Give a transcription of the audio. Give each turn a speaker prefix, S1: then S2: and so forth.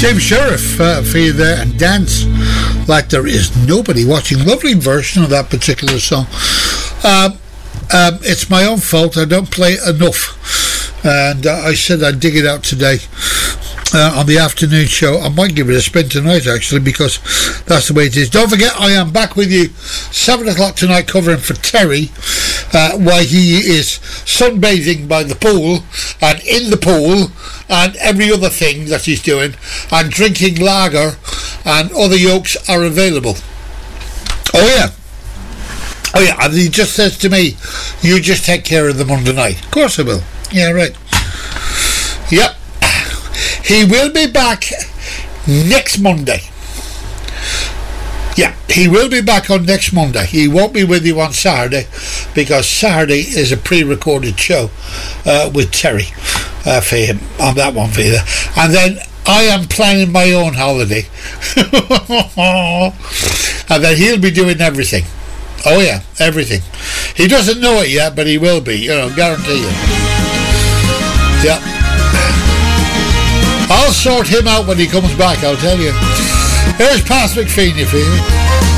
S1: James Sheriff for you there, and Dance Like There Is Nobody Watching. Lovely version of that particular song. It's my own fault, I don't play enough, and I said I'd dig it out today on the afternoon show. I might give it a spin tonight actually, because that's the way it is. Don't forget, I am back with you 7 o'clock tonight, covering for Terry while he is sunbathing by the pool and in the pool and every other thing that he's doing, and drinking lager, and other yolks are available. Oh yeah, and he just says to me, you just take care of them Monday night. Of course I will. Yeah, right. Yep. He will be back next Monday. Yeah, he will be back on next Monday. He won't be with you on Saturday, because Saturday is a pre-recorded show with Terry for him, on that one for you. And then I am planning my own holiday. And then he'll be doing everything. Oh yeah, everything. He doesn't know it yet, but he will be, guarantee you. Yep. I'll sort him out when he comes back, I'll tell you. Here's Pat McPhee for you.